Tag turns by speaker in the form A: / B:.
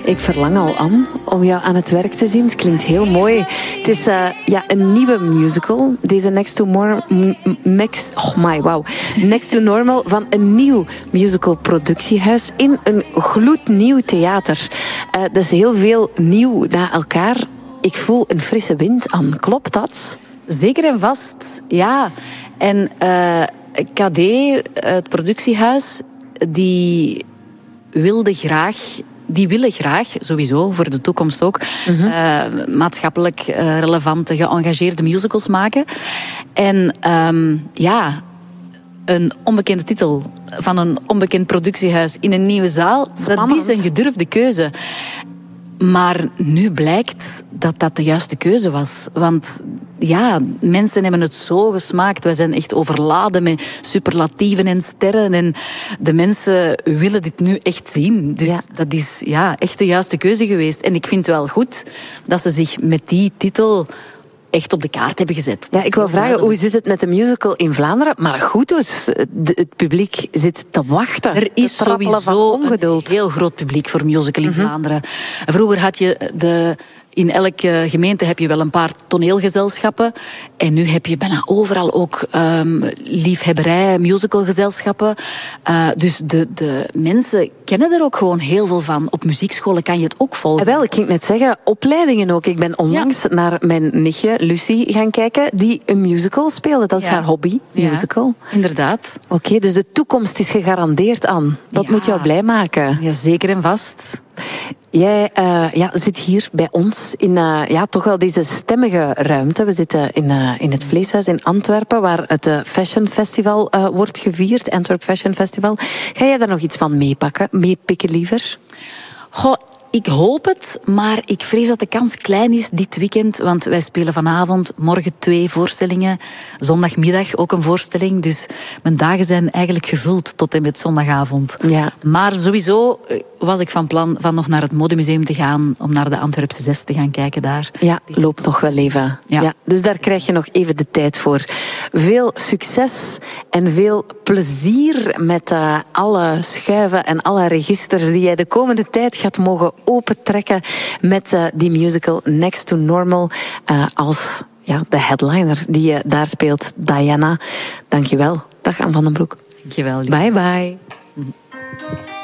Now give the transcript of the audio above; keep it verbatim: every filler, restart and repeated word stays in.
A: Ik verlang al, Anne, om jou aan het werk te zien. Het klinkt heel mooi. Het is uh, ja, een nieuwe musical. Deze Next to More... Next, oh my, wow. Next to Normal van een nieuw musical productiehuis in een gloednieuw theater. Uh, dat is heel veel nieuw na elkaar. Ik voel een frisse wind, Anne. Klopt dat?
B: Zeker en vast, ja. En uh, K D, het productiehuis, die wilde graag... Die willen graag, sowieso, voor de toekomst ook, mm-hmm. uh, maatschappelijk uh, relevante, geëngageerde musicals maken. En um, ja, een onbekende titel van een onbekend productiehuis in een nieuwe zaal, Spannend. Dat is een gedurfde keuze. Maar nu blijkt dat dat de juiste keuze was. Want ja, mensen hebben het zo gesmaakt. Wij zijn echt overladen met superlatieven en sterren. En de mensen willen dit nu echt zien. Dus ja. dat is ja, echt de juiste keuze geweest. En ik vind het wel goed dat ze zich met die titel echt op de kaart hebben gezet.
A: Ja, ik wil vragen, hoe zit het met de musical in Vlaanderen? Maar goed dus, het publiek zit te wachten.
B: Er is sowieso een heel groot publiek voor musical in mm-hmm. Vlaanderen. Vroeger had je de... In elke gemeente heb je wel een paar toneelgezelschappen. En nu heb je bijna overal ook um, liefhebberij, musicalgezelschappen. Uh, dus de, de mensen kennen er ook gewoon heel veel van. Op muziekscholen kan je het ook volgen.
A: En wel, ik ging net zeggen, opleidingen ook. Ik ben onlangs ja. naar mijn nichtje Lucie gaan kijken, die een musical speelde. Dat is ja. haar hobby, musical.
B: Ja, inderdaad.
A: Oké, okay, dus de toekomst is gegarandeerd, Anne. Dat ja. moet jou blij maken.
B: Ja, zeker en vast.
A: Jij uh, ja, zit hier bij ons in uh, ja, toch wel deze stemmige ruimte. We zitten in, uh, in het Vleeshuis in Antwerpen, waar het uh, Fashion Festival uh, wordt gevierd. Antwerp Fashion Festival. Ga jij daar nog iets van meepakken, meepikken liever?
B: Goh, ik hoop het, maar ik vrees dat de kans klein is dit weekend. Want wij spelen vanavond, morgen twee voorstellingen. Zondagmiddag ook een voorstelling. Dus mijn dagen zijn eigenlijk gevuld tot en met zondagavond.
A: Ja.
B: Maar sowieso was ik van plan van nog naar het Modemuseum te gaan, om naar de Antwerpse Zes te gaan kijken daar.
A: Ja, loopt nog wel even. Ja. Ja, dus daar krijg je nog even de tijd voor. Veel succes en veel plezier met uh, alle schuiven en alle registers die jij de komende tijd gaat mogen opentrekken met uh, die musical Next to Normal uh, als ja, de headliner die uh, daar speelt, Diana. Dankjewel. Dag Anne van den Broek.
B: Dankjewel.
A: Bye bye.